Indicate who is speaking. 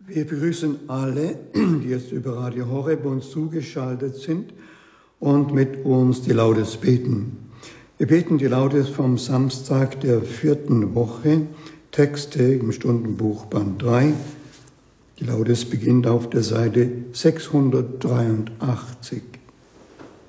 Speaker 1: Wir begrüßen alle, die jetzt über Radio Horeb uns zugeschaltet sind und mit uns die Laudes beten. Wir beten die Laudes vom Samstag der 4. Woche, Texte im Stundenbuch Band 3. Die Laudes beginnt auf der Seite 683.